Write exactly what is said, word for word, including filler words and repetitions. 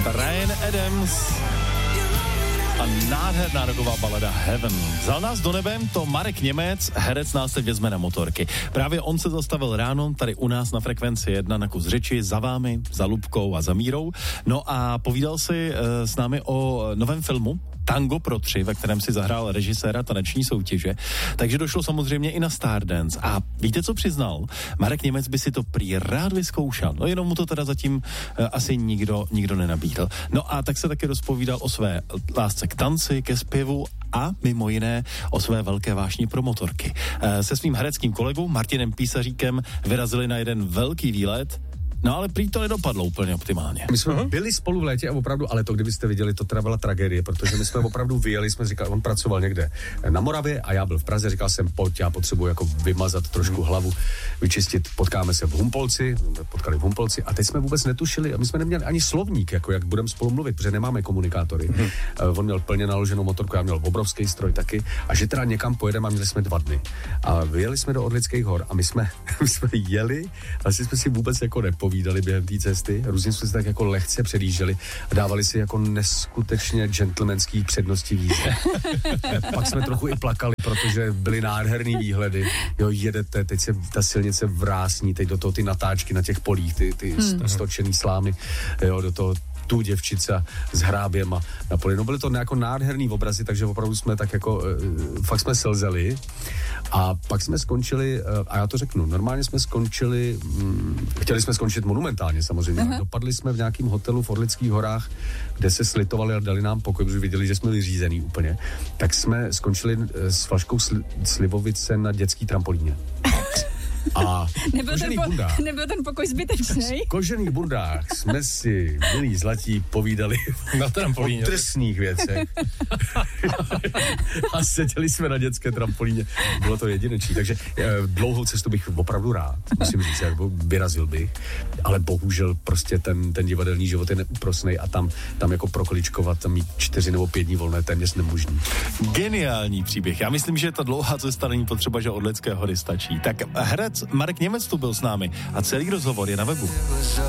Bryan Adams a nádherná roková balada Heaven. Vzal nás do nebe to Marek Němec, herec nás teď vezme na motorky. Právě on se zastavil ráno tady u nás na Frekvenci jedna na kus řeči za vámi, za Lubkou a za Mírou. No a povídal si uh, s námi o novém filmu Tango pro tři, ve kterém si zahrál režiséra taneční soutěže. Takže došlo samozřejmě i na Stardance. A víte, co přiznal? Marek Němec by si to prý rád vyzkoušel. No jenom mu to teda zatím uh, asi nikdo, nikdo nenabídl. No a tak se taky rozpovídal o své lásce k tanci, ke zpěvu a mimo jiné o své velké vášni pro motorky. Uh, se svým hereckým kolegou Martinem Písaříkem vyrazili na jeden velký výlet. No ale prý to nedopadlo úplně optimálně. My jsme uh-huh. byli spolu v létě a opravdu, ale to kdybyste viděli, to teda byla tragédie, protože my jsme opravdu vyjeli, jsme říkali, on pracoval někde na Moravě a já byl v Praze, říkal jsem, pojď, já potřebuji jako vymazat trošku uh-huh. hlavu, vyčistit, potkáme se v Humpolci, potkali v Humpolci a teď jsme vůbec netušili, a my jsme neměli ani slovník, jako jak budeme spolu mluvit, protože nemáme komunikátory. Uh-huh. Uh, on měl plně naloženou motorku, já měl obrovský stroj taky a že teda někam pojedeme a měli jsme dva dny. A vyjeli jsme do Orlických hor a my jsme, my jsme jeli, asi jsme si vůbec jako nepovídali dali během té cesty. Různě jsme se tak jako lehce předjížděli a dávali si jako neskutečně gentlemanský přednosti jízdy. Pak jsme trochu i plakali, protože byly nádherný výhledy. Jo, jedete, teď se ta silnice vrásní, teď do toho ty natáčky na těch polích, ty, ty hmm. stočený slámy, jo, do toho tu děvčice s hráběma na poli. No byly to jako nádherný obrazy, takže opravdu jsme tak jako, fakt jsme slzeli a pak jsme skončili, a já to řeknu, normálně jsme skončili, hm, chtěli jsme skončit monumentálně samozřejmě, uh-huh. dopadli jsme v nějakém hotelu v Orlických horách, kde se slitovali a dali nám pokoj, protože viděli, že jsme vyřízený úplně, tak jsme skončili s flaškou sli- slivovice na dětský trampolíně. A nebyl ten, po, nebyl ten pokoj zbytečný? V kožených bundách jsme si milí zlatí povídali na trampolíně o drsných věcech. A seděli jsme na dětské trampolíně. Bylo to jedinečný. Takže dlouhou cestu bych opravdu rád, musím říct, jako vyrazil bych, ale bohužel prostě ten, ten divadelní život je neúprosnej a tam, tam jako prokličkovat a mít čtyři nebo pět dní volné téměř nemožný. Geniální příběh. Já myslím, že ta dlouhá cesta není potřeba, že od Lidské hory stačí. Tak herec Marek Němec tu byl s námi a celý rozhovor je na webu.